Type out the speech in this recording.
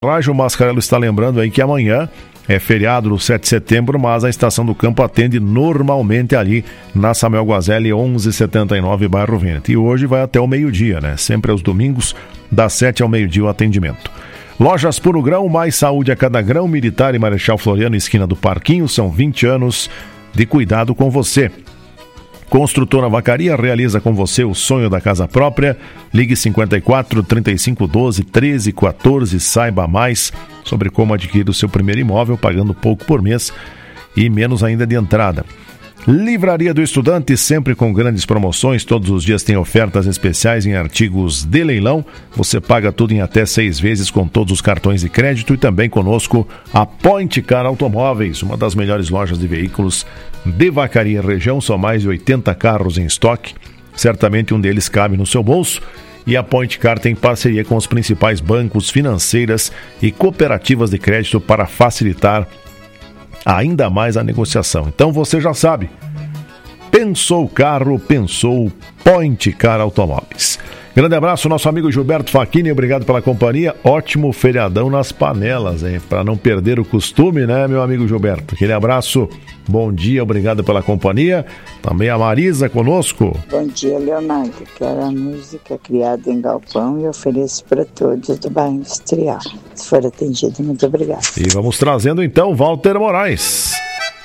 O Mascarello está lembrando aí que amanhã é feriado do 7 de setembro, mas a Estação do Campo atende normalmente ali na Samuel Guazelli 1179, bairro Vêneto. E hoje vai até o meio-dia, né? Sempre aos domingos, das 7 ao meio-dia o atendimento. Lojas Puro Grão, mais saúde a cada grão. Militar e Marechal Floriano, esquina do Parquinho, são 20 anos de cuidado com você. Construtora Vacaria realiza com você o sonho da casa própria. Ligue 54 35 12 13 14. Saiba mais sobre como adquirir o seu primeiro imóvel pagando pouco por mês e menos ainda de entrada. Livraria do Estudante, sempre com grandes promoções. Todos os dias tem ofertas especiais em artigos de leilão. Você paga tudo em até 6 vezes com todos os cartões de crédito. E também conosco a Point Car Automóveis, uma das melhores lojas de veículos de Vacaria região. São mais de 80 carros em estoque. Certamente um deles cabe no seu bolso. E a Point Car tem parceria com os principais bancos, financeiras e cooperativas de crédito para facilitar ainda mais a negociação. Então você já sabe, pensou carro, pensou Point Car Automóveis. Grande abraço, nosso amigo Gilberto Facchini, obrigado pela companhia. Ótimo feriadão nas panelas, hein? Para não perder o costume, né, meu amigo Gilberto? Aquele abraço, bom dia, obrigado pela companhia. Também a Marisa conosco. Bom dia, Leonardo. Quero a música criada em Galpão e ofereço para todos do bairro Industrial. Se for atendido, muito obrigado. E vamos trazendo então Walter Moraes.